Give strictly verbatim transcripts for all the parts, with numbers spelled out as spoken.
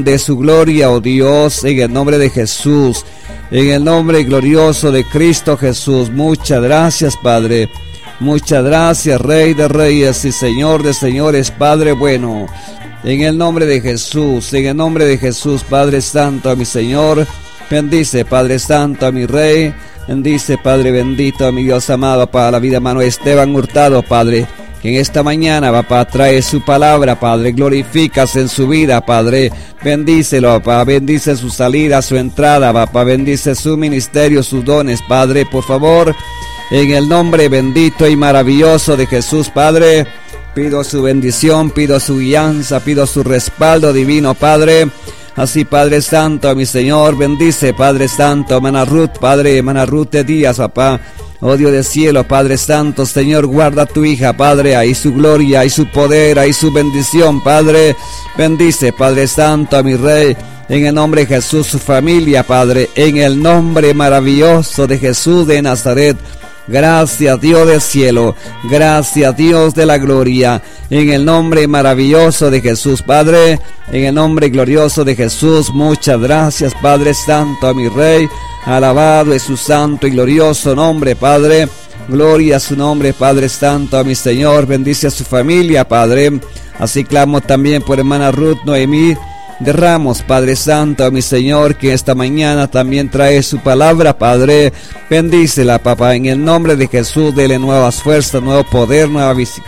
de su gloria, oh Dios, en el nombre de Jesús, en el nombre glorioso de Cristo Jesús. Muchas gracias, Padre. Muchas gracias, Rey de Reyes y Señor de Señores, Padre bueno. En el nombre de Jesús, en el nombre de Jesús, Padre Santo, a mi Señor. Bendice, Padre Santo, a mi Rey. Bendice, Padre bendito, a mi Dios amado, para la vida, hermano Esteban Hurtado, Padre, que en esta mañana, papá, trae su palabra, Padre. Glorifícase en su vida, Padre. Bendícelo, papá. Bendice su salida, su entrada, papá. Bendice su ministerio, sus dones, Padre. Por favor, en el nombre bendito y maravilloso de Jesús, Padre, pido su bendición, pido su guianza, pido su respaldo divino, Padre. Así, Padre Santo, a mi Señor, bendice, Padre Santo, hermana Ruth, Padre, hermana Ruth de Díaz, papá. Oh Dios del cielo, Padre Santo, Señor, guarda a tu hija, Padre, ahí su gloria, ahí su poder, ahí su bendición, Padre. Bendice, Padre Santo, a mi Rey, en el nombre de Jesús, su familia, Padre, en el nombre maravilloso de Jesús de Nazaret. Gracias, Dios del cielo, gracias, Dios de la gloria, en el nombre maravilloso de Jesús, Padre, en el nombre glorioso de Jesús. Muchas gracias, Padre Santo, a mi Rey. Alabado es su santo y glorioso nombre, Padre. Gloria a su nombre, Padre Santo, a mi Señor. Bendice a su familia, Padre. Así clamo también por hermana Ruth Noemí de Ramos, Padre Santo, a mi Señor, que esta mañana también trae su palabra, Padre. Bendícela, papá, en el nombre de Jesús. Dele nuevas fuerzas, nuevo poder, nueva visión,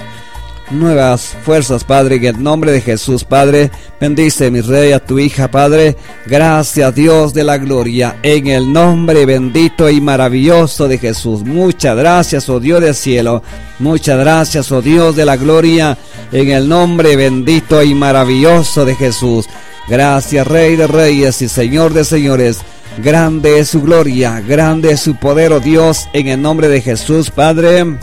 nuevas fuerzas, Padre, en el nombre de Jesús, Padre. Bendice, mi Rey, a tu hija, Padre. Gracias, Dios de la gloria, en el nombre bendito y maravilloso de Jesús. Muchas gracias, oh Dios del cielo. Muchas gracias, oh Dios de la gloria, en el nombre bendito y maravilloso de Jesús. Gracias, Rey de Reyes y Señor de Señores. Grande es su gloria, grande es su poder, oh Dios, en el nombre de Jesús, Padre.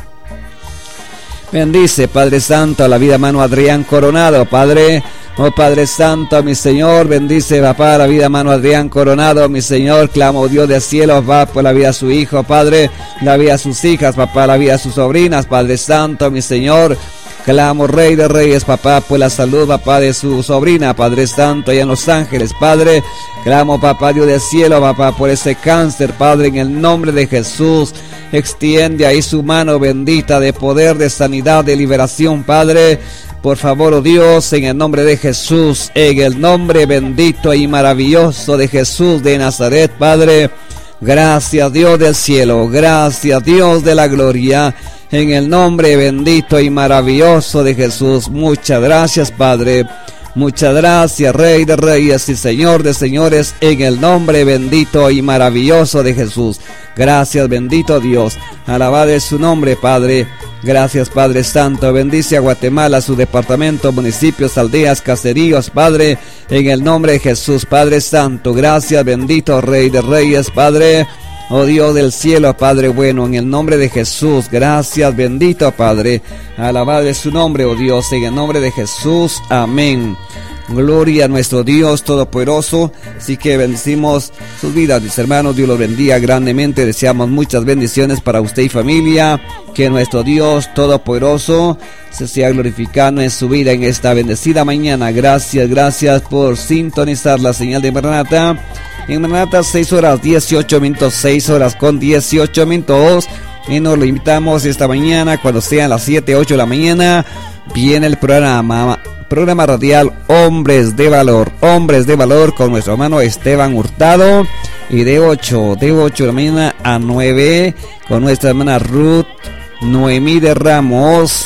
Bendice, Padre Santo, a la vida, hermano Adrián Coronado, Padre. Oh Padre Santo, mi Señor, bendice, papá, la vida, hermano Adrián Coronado, mi Señor. Clamo, Dios del cielo, va por la vida de su hijo, Padre, la vida de sus hijas, papá, la vida de sus sobrinas, Padre Santo, mi Señor. Clamo, Rey de Reyes, papá, por la salud, papá, de su sobrina, Padre Santo, allá en Los Ángeles, Padre. Clamo, papá, Dios del cielo, papá, por ese cáncer, Padre, en el nombre de Jesús. Extiende ahí su mano bendita de poder, de sanidad, de liberación, Padre. Por favor, oh Dios, en el nombre de Jesús, en el nombre bendito y maravilloso de Jesús de Nazaret, Padre. Gracias, Dios del cielo, gracias, Dios de la gloria, en el nombre bendito y maravilloso de Jesús. Muchas gracias, Padre. Muchas gracias, Rey de Reyes y Señor de Señores, en el nombre bendito y maravilloso de Jesús. Gracias, bendito Dios. Alabado es su nombre, Padre. Gracias, Padre Santo. Bendice a Guatemala, su departamento, municipios, aldeas, caseríos, Padre, en el nombre de Jesús, Padre Santo. Gracias, bendito Rey de Reyes, Padre. Oh Dios del cielo, Padre bueno, en el nombre de Jesús. Gracias, bendito Padre. Alabado es su nombre, oh Dios, en el nombre de Jesús. Amén. Gloria a nuestro Dios Todopoderoso. Así que bendecimos sus vidas, mis hermanos. Dios los bendiga grandemente. Deseamos muchas bendiciones para usted y familia. Que nuestro Dios Todopoderoso se sea glorificando en su vida en esta bendecida mañana. Gracias, gracias por sintonizar la señal de Maranata. En Maranata, seis horas dieciocho minutos, seis horas con dieciocho minutos. Y nos lo invitamos esta mañana, cuando sean las siete, ocho de la mañana, viene el programa, programa radial Hombres de Valor, Hombres de Valor, con nuestro hermano Esteban Hurtado. Y de ocho, de ocho de la mañana a nueve, con nuestra hermana Ruth Noemí de Ramos.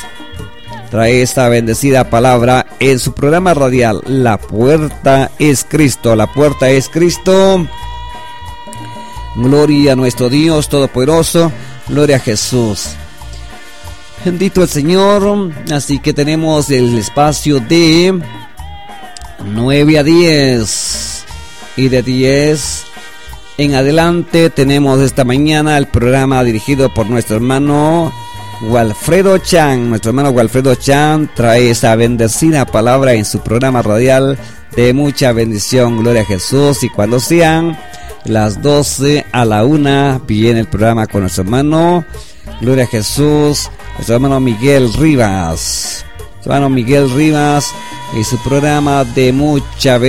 Trae esta bendecida palabra en su programa radial La Puerta es Cristo, La Puerta es Cristo. Gloria a nuestro Dios Todopoderoso, gloria a Jesús. Bendito el Señor. Así que tenemos el espacio de nueve a diez, y de diez en adelante tenemos esta mañana el programa dirigido por nuestro hermano Walfredo Chan. Nuestro hermano Walfredo Chan trae esa bendecida palabra en su programa radial de mucha bendición. Gloria a Jesús. Y cuando sean las doce a la una, viene el programa con nuestro hermano, gloria a Jesús, nuestro hermano Miguel Rivas. Nuestro hermano Miguel Rivas y su programa de mucha bendición.